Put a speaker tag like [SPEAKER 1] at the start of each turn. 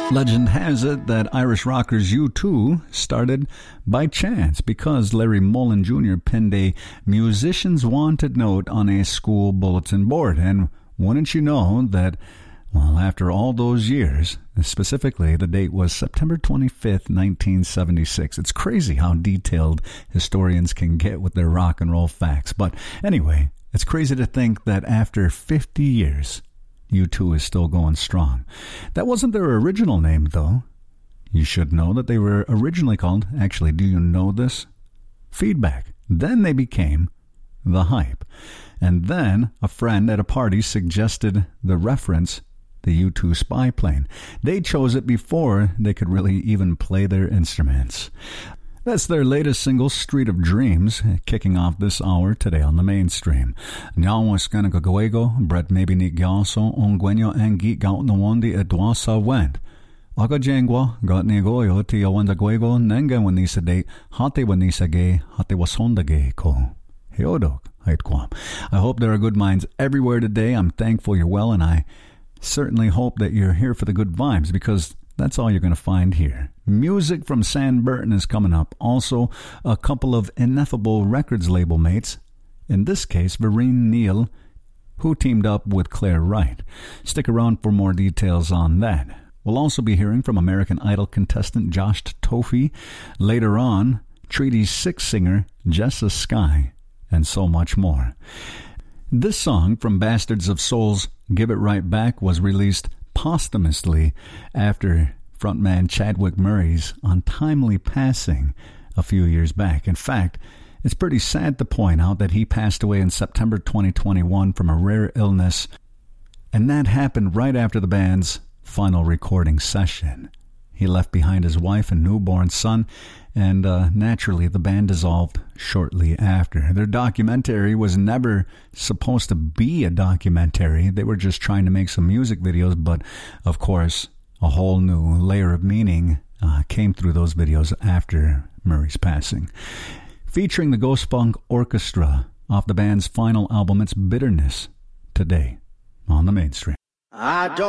[SPEAKER 1] Legend has it that Irish rockers U2 started by chance because Larry Mullen Jr. penned a musician's wanted note on a school bulletin board. And wouldn't you know that, well, after all those years, specifically the date was September 25th, 1976. It's crazy how detailed historians can get with their rock and roll facts. But anyway, it's crazy to think that after 50 years, U2 is still going strong. That wasn't their original name, though. You should know that they were originally called, actually, do you know this? Feedback. Then they became The Hype. And then a friend at a party suggested the reference, the U2 spy plane. They chose it before they could really even play their instruments. That's their latest single, Street of Dreams, kicking off this hour today on the mainstream. Nyawas Ganagagwego, Brett Maybe Ni Gyaso, Ongwenyo Angi Gout Nawandi Edwasa went. Aga Jangwa, got Negoyo, Tia Wandagwego, Nenga Wanisa de, Hate Wanisa ge, Hate Wasonda ge ko. Heodok, Haitquam. I hope there are good minds everywhere today. I'm thankful you're well, and I certainly hope that you're here for the good vibes, because that's all you're going to find here. Music from San Burton is coming up. Also, a couple of Ineffable Records label mates. In this case, Vereen Neal, who teamed up with Claire Wright. Stick around for more details on that. We'll also be hearing from American Idol contestant Josh Tofi. Later on, Treaty's Six singer Jessa Sky, and so much more. This song from Bastards of Soul's Give It Right Back was released posthumously after frontman Chadwick Murray's untimely passing a few years back. In fact, it's pretty sad to point out that he passed away in September 2021 from a rare illness, and that happened right after the band's final recording session. He left behind his wife and newborn son, and naturally the band dissolved shortly after. Their documentary was never supposed to be a documentary. They were just trying to make some music videos, but of course a whole new layer of meaning came through those videos after Murray's passing. Featuring the Ghost Funk Orchestra off the band's final album, It's Bitterness, today on the mainstream.